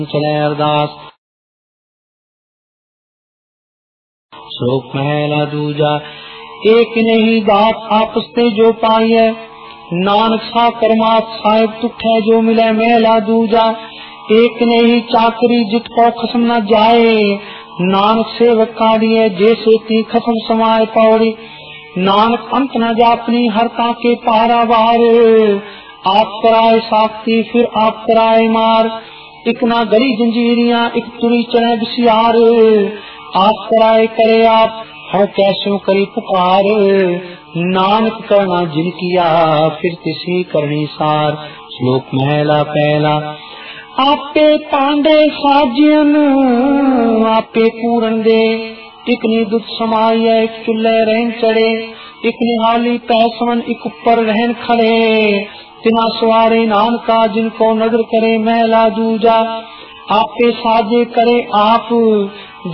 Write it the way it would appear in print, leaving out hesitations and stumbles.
चले अरदास। श्लोक पहला दूजा। एक नहीं दात आपस ते जो पाई है, नानक सा करमात साहिब तुख है जो मिले मेला दूजा। एक नहीं चाकरी जित को खसम न जाए, नानक सेवक काढ़िए जैसे ती खसम समाये पौड़ी। नानक अंत न जापनी हरता के पारा बार, आप कराए साख्ती फिर आप कराए मार। एक ना गली जंजीरियां एक तुरी चढ़े बिसियार, आप कराए करे आप हूँ कैसो करी पुकार। नानक करना जिन किया फिर किसी करनी सार। श्लोक महला पहला। आपे पांडे साजियन आपे पूरन दे, एक ने दुध समाई एक चुल्ले रहन चढ़े। एक निहाली पैसवन एक ऊपर रहन खड़े, तिना सवारे नानका जिनको नजर करे महला दूजा। आपे साजे करे आप